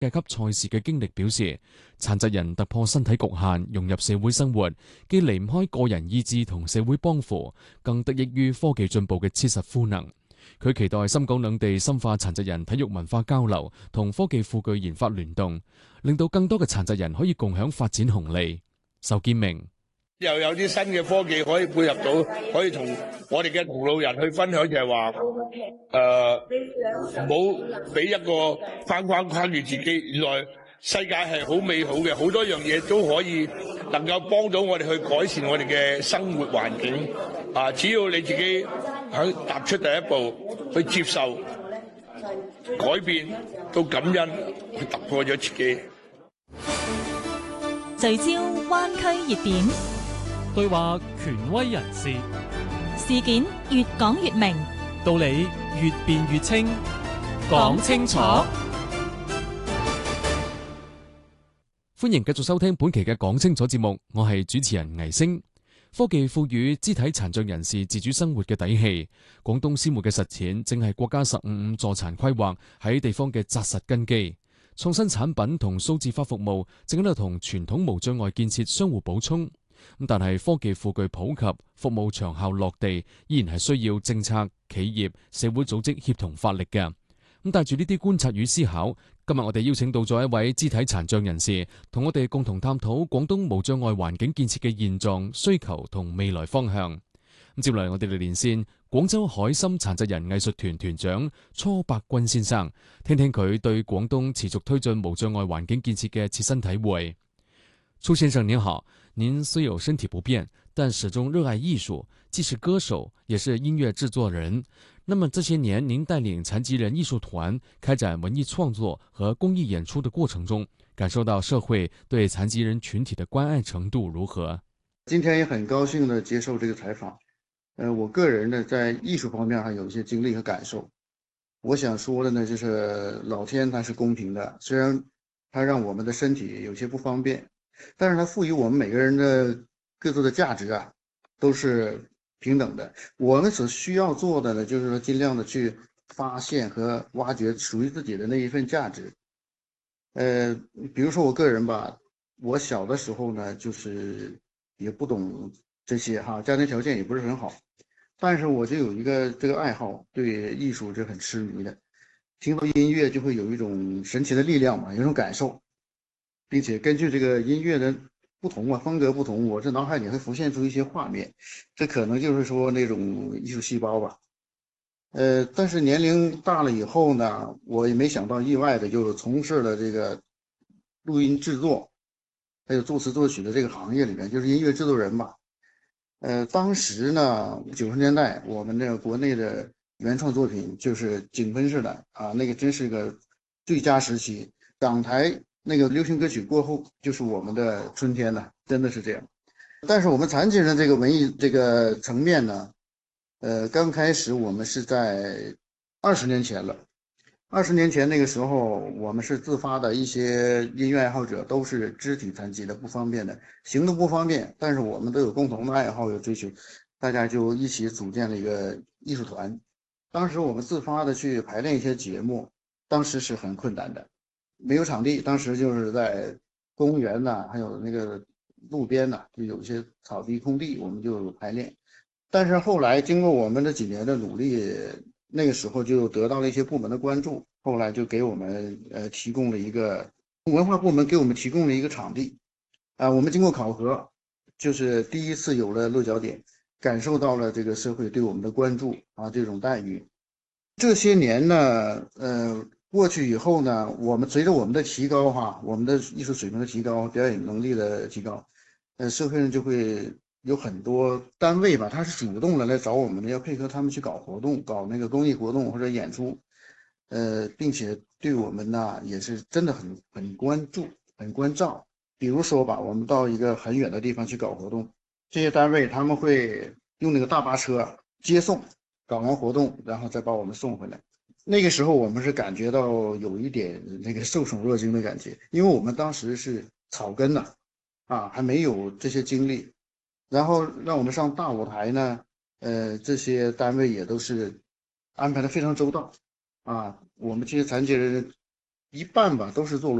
界級賽事嘅經歷表示，殘疾人突破身體局限，融入社會生活，既離唔開個人意志同社會幫扶，更得益於科技進步嘅切實賦能。佢期待深港兩地深化殘疾人體育文化交流同科技庫具研發聯動，令到更多嘅殘疾人可以共享發展紅利。仇建明又有啲新嘅科技可以配合到，可以同我哋嘅同路人去分享，就係話唔好俾一個框框住自己。原來世界係好美好嘅，好多樣嘢都可以能夠幫到我哋去改善我哋嘅生活環境。只要你自己肯踏出第一步，去接受改變，到感恩，去突破咗自己。 聚焦灣區熱點， 對話權威人士， 事件越講越明， 道理越辯越清，講清楚。 歡迎繼續收聽本期嘅講清楚節目，我係主持人倪星。科技賦予肢體殘障人士自主生活嘅底氣，廣東師妹嘅實踐正係國家15助殘規劃喺地方嘅紮實根基。創新產品同數字化服務正喺度同傳統無障礙建設相互補充。但係科技庫具普及，服務長效落地，依然係需要政策、企業、社會組織協同發力嘅。帶住呢啲觀察與思考，今日我哋邀請到咗一位肢體殘障人士，同我哋共同探討廣東無障礙環境建設嘅現狀、需求同未來方向。接嚟我哋嚟連線廣州海心殘疾人藝術團團長初伯鈞先生，聽聽佢對廣東持續推進無障礙環境建設嘅切身體會。初先生您好，您雖有身體不便，但始終熱愛藝術，既是歌手，也是音樂製作人。那麼這些年，您帶領殘疾人藝術團開展文藝創作和公益演出的過程中，感受到社會對殘疾人群體的關愛程度如何？ 今天也很高興的接受這個採訪。我個人呢，在藝術方面還有一些經歷和感受。我想說的呢，就是老天它是公平的，雖然它讓我們的身體有些不方便，但是它賦予我們每個人的各自的價值啊，都是平等的。我們所需要做的呢，就是說盡量的去發現和挖掘屬於自己的那一份價值。比如說我個人吧，我小的時候呢，就是也不懂這些哈，家庭條件也不是很好，但是我就有一個這個愛好，對藝術是很痴迷的。聽到音樂就會有一種神奇的力量嘛，有一種感受，並且根據這個音樂的不同啊，風格不同，我這腦海裡會浮現出一些畫面，這可能就是說那種藝術細胞吧。但是年齡大了以後呢，我也沒想到意外的就從事了這個錄音製作，還有作詞作曲的這個行業裡面，就是音樂製作人吧。當時呢，90年代我們那個國內的原創作品就是井噴式的啊，那個真是個最佳時期。港台那個流行歌曲過後，就是我們的春天了，真的是這樣。但是我們殘疾人這個文藝這個層面呢，剛開始我們是在20年前了。20年前那個時候，我們是自發的一些音樂愛好者，都是肢體殘疾的，不方便的，行動不方便，但是我們都有共同的愛好，有追求，大家就一起組建了一個藝術團。當時我們自發的去排練一些節目，當時是很困難的，沒有場地，當時就是在公園吶，還有那個路邊吶，就有一些草地空地，我們就排練。但是後來經過我們這幾年的努力，那個時候就得到了一些部門的關注，後來就給我們提供了一個文化部門給我們提供了一個場地我們經過考核，就是第一次有了落腳點，感受到了這個社會對我們的關注啊，這種待遇。這些年呢過去以後呢，我們隨着我們的提高哈，我們的藝術水平的提高，表演能力的提高，社會上就會有很多單位吧，他是主動的來找我們的，要配合他們去搞活動，搞那個公益活動或者演出，並且對我們呢也是真的很關注、很關照。比如說吧，我們到一個很遠的地方去搞活動，這些單位他們會用那個大巴車接送，搞完活動然後再把我們送回來。那個時候我們是感覺到有一點那個受寵若驚的感覺，因為我們當時是草根呢，還沒有這些經歷。然後讓我們上大舞台呢，這些單位也都是安排得非常周到我們這些殘疾人一半吧都是做